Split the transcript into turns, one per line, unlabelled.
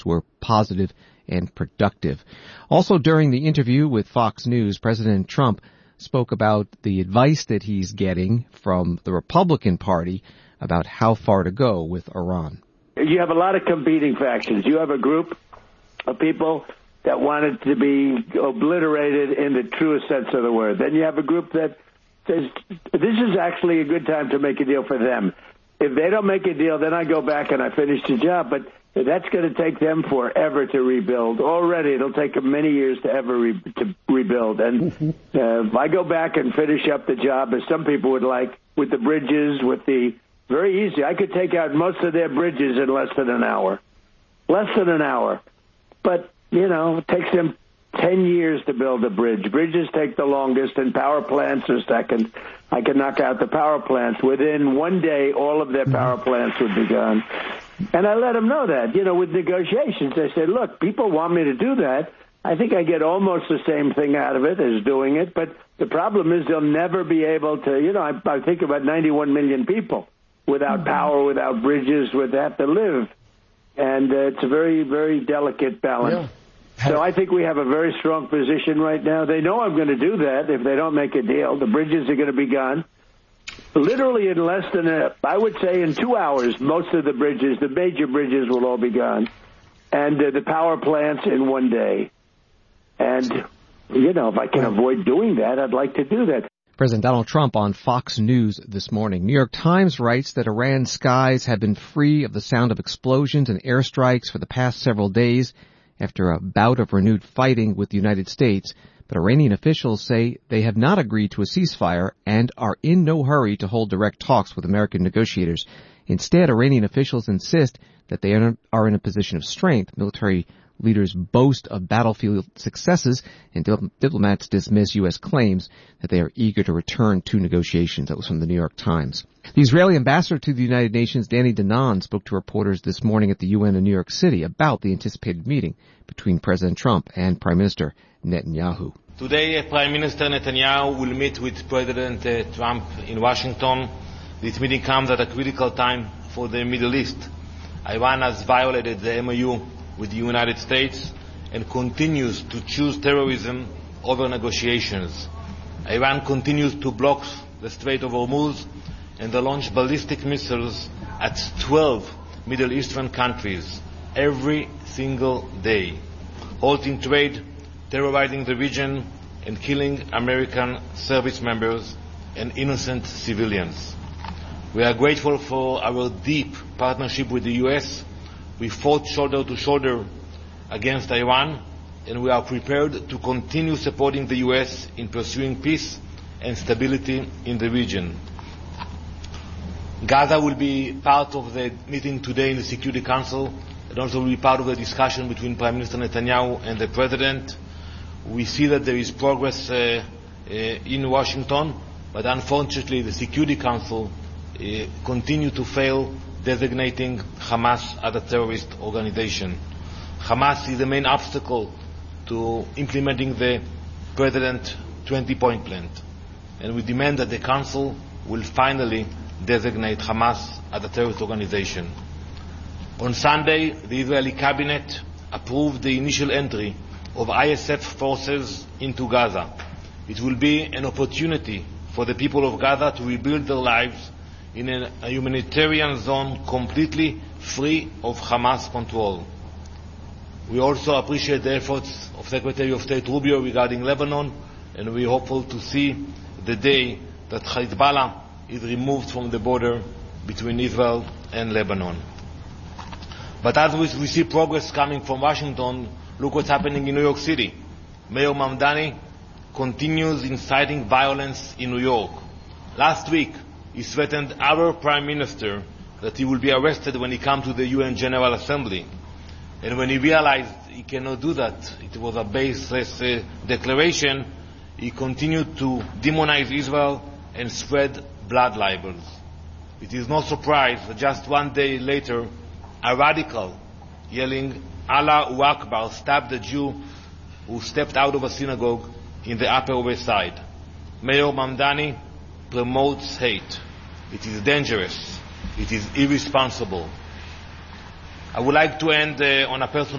were positive and productive. Also during the interview with Fox News, President Trump spoke about the advice that he's getting from the Republican Party about how far to go with Iran.
You have a lot of competing factions. You have a group of people that want it to be obliterated in the truest sense of the word. Then you have a group that says this is actually a good time to make a deal for them. If they don't make a deal, then I go back and I finish the job. But that's going to take them forever to rebuild. Already, it'll take them many years to ever rebuild. And if I go back and finish up the job, as some people would like, with the bridges, with the very easy. I could take out most of their bridges in less than an hour. Less than an hour. But, you know, it takes them 10 years to build a bridge. Bridges take the longest, and power plants are second. I can knock out the power plants. Within one day, all of their power plants would be gone. And I let them know that, you know, with negotiations. I said, look, people want me to do that. I think I get almost the same thing out of it as doing it. But the problem is they'll never be able to, you know, I think about 91 million people without power, without bridges, would have to live. And it's a very, very delicate balance. Yeah. So I think we have a very strong position right now. They know I'm going to do that if they don't make a deal. The bridges are going to be gone. Literally in less than, I would say in 2 hours, most of the bridges, the major bridges will all be gone. And the power plants in one day. And, you know, if I can avoid doing that, I'd like to do that.
President Donald Trump on Fox News this morning. New York Times writes that Iran's skies have been free of the sound of explosions and airstrikes for the past several days after a bout of renewed fighting with the United States. But Iranian officials say they have not agreed to a ceasefire and are in no hurry to hold direct talks with American negotiators. Instead, Iranian officials insist that they are in a position of strength. Military leaders boast of battlefield successes, and diplomats dismiss U.S. claims that they are eager to return to negotiations. That was from the New York Times. The Israeli ambassador to the United Nations, Danny Danon, spoke to reporters this morning at the UN in New York City about the anticipated meeting between President Trump and Prime Minister Netanyahu.
Today, Prime Minister Netanyahu will meet with President Trump in Washington. This meeting comes at a critical time for the Middle East. Iran has violated the MOU with the United States and continues to choose terrorism over negotiations. Iran continues to block the Strait of Hormuz and they launch ballistic missiles at 12 Middle Eastern countries every single day, halting trade, terrorizing the region, and killing American service members and innocent civilians. We are grateful for our deep partnership with the U.S. We fought shoulder to shoulder against Iran, and we are prepared to continue supporting the U.S. in pursuing peace and stability in the region. Gaza will be part of the meeting today in the Security Council and also will be part of the discussion between Prime Minister Netanyahu and the President. We see that there is progress in Washington, but unfortunately the Security Council continue to fail designating Hamas as a terrorist organization. Hamas is the main obstacle to implementing the President 20-point plan. And we demand that the Council will finally designate Hamas as a terrorist organization. On Sunday, the Israeli cabinet approved the initial entry of ISF forces into Gaza. It will be an opportunity for the people of Gaza to rebuild their lives in a humanitarian zone completely free of Hamas control. We also appreciate the efforts of Secretary of State Rubio regarding Lebanon, and we are hopeful to see the day that Hezbollah is removed from the border between Israel and Lebanon. But as we see progress coming from Washington, look what's happening in New York City. Mayor Mamdani continues inciting violence in New York. Last week, he threatened our Prime Minister that he will be arrested when he comes to the UN General Assembly. And when he realized he cannot do that, it was a baseless declaration, he continued to demonize Israel and spread blood libels. It is no surprise that just one day later, a radical yelling Allahu Akbar stabbed a Jew who stepped out of a synagogue in the Upper West Side. Mayor Mamdani promotes hate. It is dangerous. It is irresponsible. I would like to end on a personal